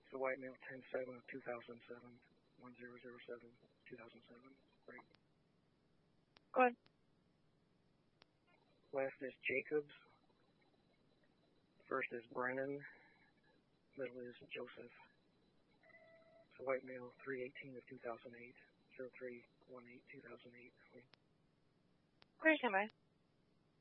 It's a white male, 10/7 of 2007, 1007, 2007. Right. Go ahead. Last is Jacobs. First is Brennan. Middle is Joseph. It's a white male, 3/18 of 2008, 03/18/2008. Where you come by?